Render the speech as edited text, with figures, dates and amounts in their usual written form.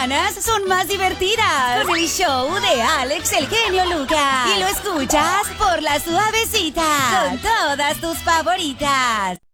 mañanas son más divertidas con el show de Alex el genio Lucas. Y lo escuchas por La Suavecita con todas tus favoritas.